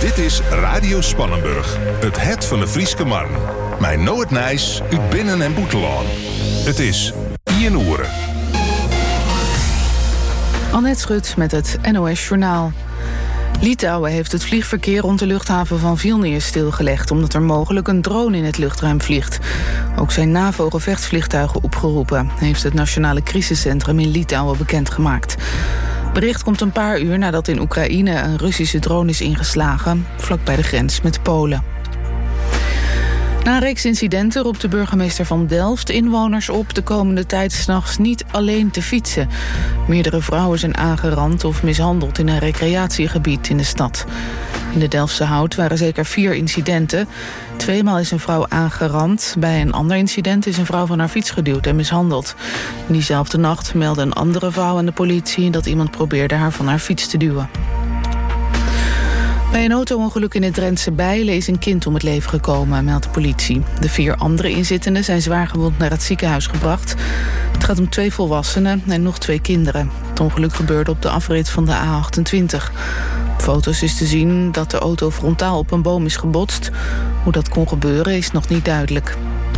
Dit is Radio Spannenburg, het van de Frieske Marn. Mijn Noord Nijs, uit Binnen- en Boetelaan. Het is 1 uur. Annette Schut met het NOS Journaal. Litouwen heeft het vliegverkeer rond de luchthaven van Vilnius stilgelegd, omdat er mogelijk een drone in het luchtruim vliegt. Ook zijn NAVO-gevechtsvliegtuigen opgeroepen, heeft het Nationale Crisiscentrum in Litouwen bekendgemaakt. Bericht komt een paar uur nadat in Oekraïne een Russische drone is ingeslagen, vlakbij de grens met Polen. Na een reeks incidenten roept de burgemeester van Delft inwoners op de komende tijd 's nachts niet alleen te fietsen. Meerdere vrouwen zijn aangerand of mishandeld in een recreatiegebied in de stad. In de Delftse Hout waren zeker 4 incidenten. 2 is een vrouw aangerand. Bij een ander incident is een vrouw van haar fiets geduwd en mishandeld. In diezelfde nacht meldde een andere vrouw aan de politie dat iemand probeerde haar van haar fiets te duwen. Bij een auto-ongeluk in het Drentse Bijlen is een kind om het leven gekomen, meldt de politie. De 4 andere inzittenden zijn zwaargewond naar het ziekenhuis gebracht. Het gaat om 2 volwassenen en nog 2 kinderen. Het ongeluk gebeurde op de afrit van de A28. Op foto's is te zien dat de auto frontaal op een boom is gebotst. Hoe dat kon gebeuren is nog niet duidelijk.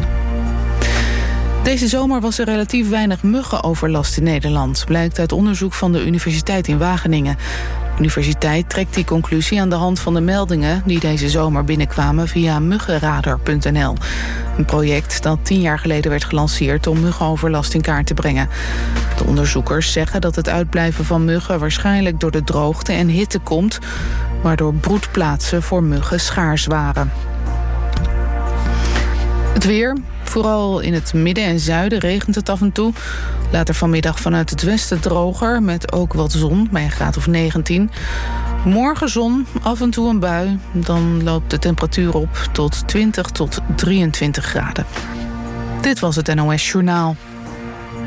Deze zomer was er relatief weinig muggenoverlast in Nederland, blijkt uit onderzoek van de Universiteit in Wageningen. De universiteit trekt die conclusie aan de hand van de meldingen die deze zomer binnenkwamen via muggenradar.nl. Een project dat 10 jaar geleden werd gelanceerd om muggenoverlast in kaart te brengen. De onderzoekers zeggen dat het uitblijven van muggen waarschijnlijk door de droogte en hitte komt, waardoor broedplaatsen voor muggen schaars waren. Het weer. Vooral in het midden en zuiden regent het af en toe. Later vanmiddag vanuit het westen droger, met ook wat zon, bij een graad of 19. Morgen zon, af en toe een bui. Dan loopt de temperatuur op tot 20 tot 23 graden. Dit was het NOS Journaal.